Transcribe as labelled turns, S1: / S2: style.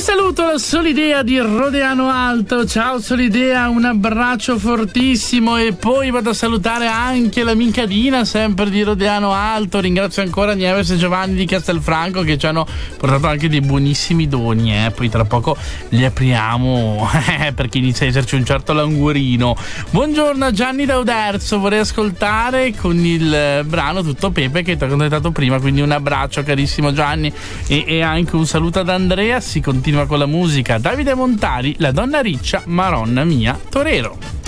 S1: saluto la Solidea di Rodeano Alto. Ciao Solidea, un abbraccio fortissimo. E poi vado a salutare anche l'amica Dina, sempre di Rodeano Alto. Ringrazio ancora Nieves e Giovanni di Castelfranco che ci hanno portato anche dei buonissimi doni. Poi tra poco li apriamo perché inizia a esserci un certo languorino. Buongiorno a Gianni da Uderzo, vorrei ascoltare con il brano Tutto Pepe che ti ho contattato prima, quindi un abbraccio carissimo Gianni e anche un saluto ad Andrea. Si continua con la musica. Davide Montari, La donna riccia, Maronna mia, torero.